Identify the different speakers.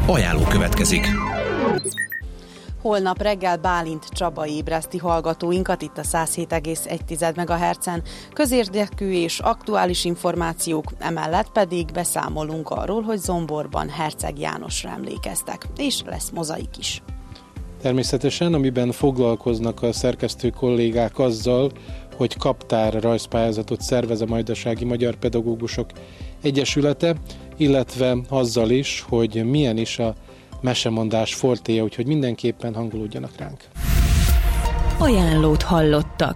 Speaker 1: Ajánló következik.
Speaker 2: Holnap reggel Bálint Csaba ébreszti hallgatóinkat itt a 107,1 MHz-en. Közérdekű és aktuális információk, emellett pedig beszámolunk arról, hogy Zomborban Herceg Jánosra emlékeztek, és lesz mozaik is.
Speaker 3: Természetesen, amiben foglalkoznak a szerkesztő kollégák azzal, hogy kaptár rajzpályázatot szervez a Majdasági Magyar Pedagógusok Egyesülete, illetve azzal is, hogy milyen is a mesemondás fortéja, úgyhogy mindenképpen hangolódjanak ránk.
Speaker 4: Ajánlót hallottak.